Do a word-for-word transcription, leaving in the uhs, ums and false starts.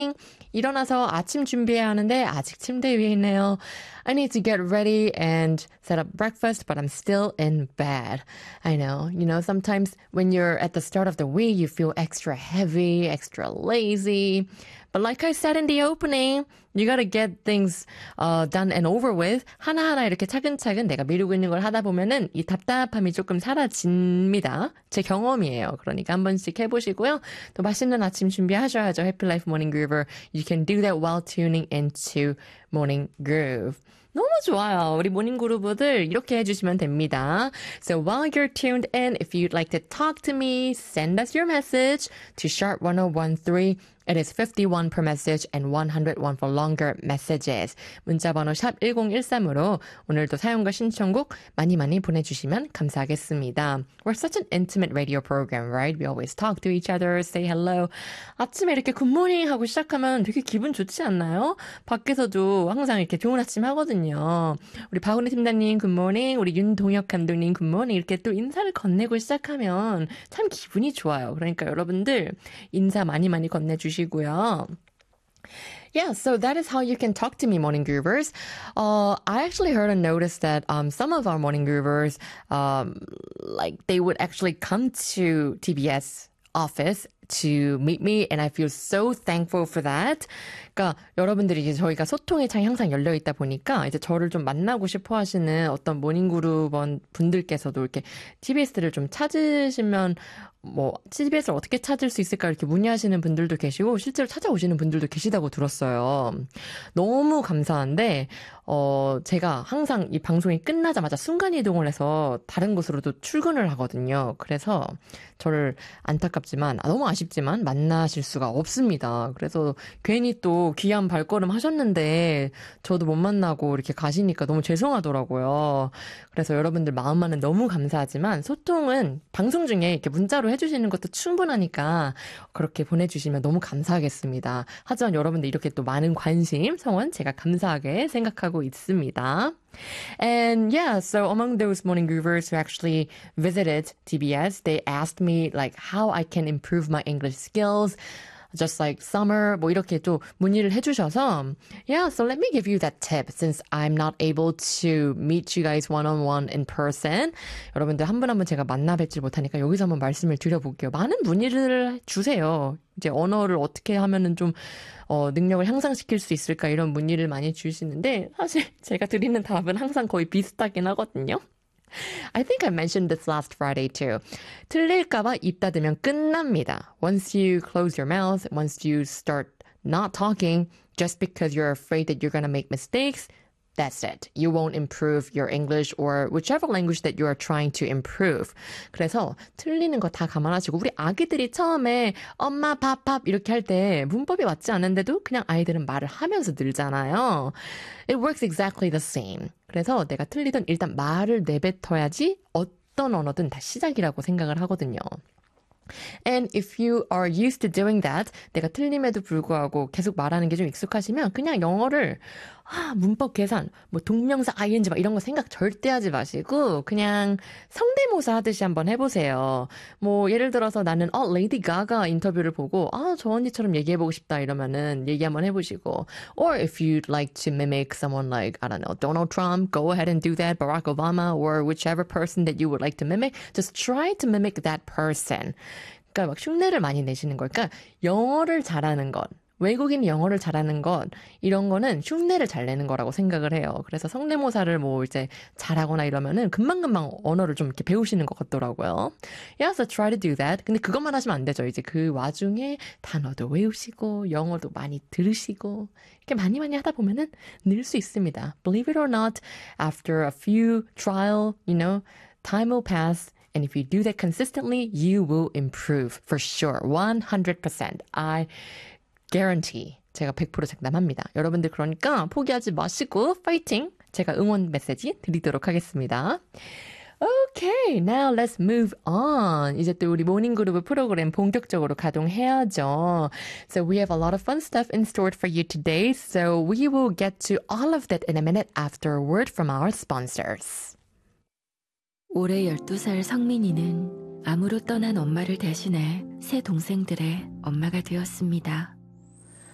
일어나서 아침 준비해야 하는데 아직 침대 위에 있네요. I need to get ready and set up breakfast, but I'm still in bed. I know, you know, sometimes when you're at the start of the week, you feel extra heavy, extra lazy. But like I said in the opening, you gotta get things uh, done and over with. 하나하나 이렇게 차근차근 내가 미루고 있는 걸 하다 보면은 이 답답함이 조금 사라집니다. 제 경험이에요. 그러니까 한 번씩 해보시고요. 또 맛있는 아침 준비하셔야죠. Happy Life Morning Groover. You can do that while tuning into Morning Groove. 너무 좋아요. 우리 모닝그루브들 이렇게 해주시면 됩니다. So while you're tuned in, if you'd like to talk to me, send us your message to sharp ten thirteen. It is fifty-one per message and one hundred one for longer messages. 문자번호 샵 일공일삼으로 오늘도 사용과 신청곡 많이 많이 보내주시면 감사하겠습니다. We're such an intimate radio program, right? We always talk to each other, say hello. 아침에 이렇게 굿모닝 하고 시작하면 되게 기분 좋지 않나요? 밖에서도 항상 이렇게 좋은 아침 하거든요. 우리 박은혜 팀장님 굿모닝, 우리 윤동혁 감독님 굿모닝 이렇게 또 인사를 건네고 시작하면 참 기분이 좋아요. 그러니까 여러분들 인사 많이 많이 건네주시고 고요. Yeah, so that is how you can talk to me, Morning Groovers. Uh, I actually heard and noticed that um, some of our Morning Groovers, um, like they would actually come to T B S office to meet me, and I feel so thankful for that. 그러니까 여러분들이 이제 저희가 소통의 창이 항상 열려 있다 보니까 이제 저를 좀 만나고 싶어 하시는 어떤 모닝그룹원 분들께서도 이렇게 티비에스를 좀 찾으시면 뭐 티비에스를 어떻게 찾을 수 있을까 이렇게 문의하시는 분들도 계시고 실제로 찾아오시는 분들도 계시다고 들었어요. 너무 감사한데 어 제가 항상 이 방송이 끝나자마자 순간이동을 해서 다른 곳으로도 출근을 하거든요. 그래서 저를 안타깝지만 아, 너무 아쉽지만 만나실 수가 없습니다. 그래서 괜히 또 귀한 발걸음 하셨는데 저도 못 만나고 이렇게 가시니까 너무 죄송하더라고요. 그래서 여러분들 마음만은 너무 감사하지만 소통은 방송 중에 이렇게 문자로 해주시는 것도 충분하니까 그렇게 보내주시면 너무 감사하겠습니다. 하지만 여러분들 이렇게 또 많은 관심, 성원 제가 감사하게 생각하고 있습니다. And yeah, so among those morning groovers who actually visited T B S, they asked me like how I can improve my English skills. Just like summer, 뭐 이렇게 또 문의를 해주셔서 yeah, so let me give you that tip since I'm not able to meet you guys one-on-one in person. 여러분들 한 분 한 분 제가 만나 뵙질 못하니까 여기서 한번 말씀을 드려볼게요. 많은 문의를 주세요. 이제 언어를 어떻게 하면은 좀 어, 능력을 향상시킬 수 있을까 이런 문의를 많이 주시는데 사실 제가 드리는 답은 항상 거의 비슷하긴 하거든요. I think I mentioned this last Friday too. 틀릴까봐 입 닫으면 끝납니다. Once you close your mouth, once you start not talking, just because you're afraid that you're going to make mistakes, that's it. You won't improve your English or whichever language that you are trying to improve. 그래서 틀리는 거 다 감안하시고 우리 아기들이 처음에 엄마 밥 밥 이렇게 할 때 문법이 맞지 않는데도 그냥 아이들은 말을 하면서 늘잖아요. It works exactly the same. 그래서 내가 틀리든 일단 말을 내뱉어야지 어떤 언어든 다 시작이라고 생각을 하거든요. And if you are used to doing that, 내가 틀림에도 불구하고 계속 말하는 게 좀 익숙하시면 그냥 영어를 아, 문법 계산, 뭐 동명사 ing 막 이런 거 생각 절대 하지 마시고 그냥 성대모사 하듯이 한번 해보세요. 뭐 예를 들어서 나는 어 레이디 가가 인터뷰를 보고 아, 저 언니처럼 얘기해보고 싶다 이러면은 얘기 한번 해보시고 or if you'd like to mimic someone like I don't know Donald Trump, go ahead and do that. Barack Obama or whichever person that you would like to mimic, just try to mimic that person. 그러니까 막 흉내를 많이 내시는 거. 그러니까 영어를 잘하는 것. 외국인 영어를 잘하는 것 이런 거는 흉내를 잘 내는 거라고 생각을 해요. 그래서 성대모사를 뭐 이제 잘하거나 이러면은 금방금방 언어를 좀 이렇게 배우시는 것 같더라고요. Yeah, so try to do that. 근데 그것만 하시면 안 되죠. 이제 그 와중에 단어도 외우시고 영어도 많이 들으시고 이렇게 많이 많이 하다 보면은 늘 수 있습니다. Believe it or not, after a few trial, you know, time will pass. And if you do that consistently, you will improve for sure. one hundred percent. I guarantee. 제가 백 퍼센트 장담합니다. 여러분들 그러니까 포기하지 마시고 파이팅! 제가 응원 메시지 드리도록 하겠습니다. Okay, now let's move on. 이제 또 우리 모닝그룹 프로그램 본격적으로 가동해야죠. So we have a lot of fun stuff in store for you today. So we will get to all of that in a minute after a word from our sponsors. 올해 열두 살 성민이는 암으로 떠난 엄마를 대신해 세 동생들의 엄마가 되었습니다.